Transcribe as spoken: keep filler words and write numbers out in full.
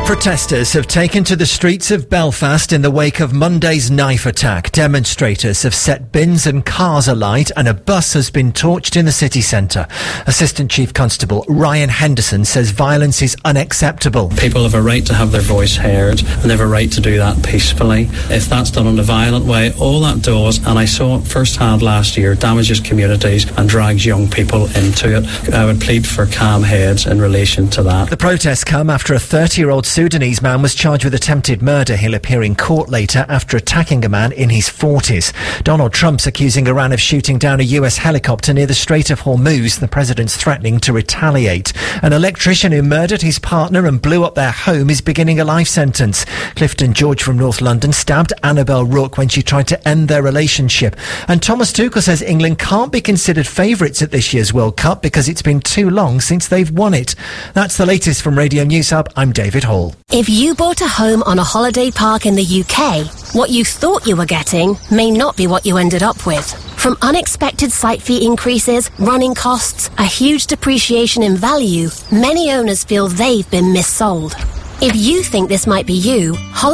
Protesters have taken to the streets of Belfast in the wake of Monday's knife attack. Demonstrators have set bins and cars alight and a bus has been torched in the city centre. Assistant Chief Constable Ryan Henderson says violence is unacceptable. People have a right to have their voice heard and they have a right to do that peacefully. If that's done in a violent way, all that does, and I saw it firsthand last year, damages communities and drags young people into it. I would plead for calm heads in relation to that. The protests come after a thirty-year-old Sudanese man was charged with attempted murder. He'll appear in court later after attacking a man in his forties. Donald Trump's accusing Iran of shooting down a U S helicopter near the Strait of Hormuz. The president's threatening to retaliate. An electrician who murdered his partner and blew up their home is beginning a life sentence. Clifton George from North London stabbed Annabelle Rook when she tried to end their relationship. And Thomas Tuchel says England can't be considered favourites at this year's World Cup because it's been too long since they've won it. That's the latest from Radio News Hub. I'm David Hall. If you bought a home on a holiday park in the U K, what you thought you were getting may not be what you ended up with. From unexpected site fee increases, running costs, a huge depreciation in value, many owners feel they've been missold. If you think this might be you, holiday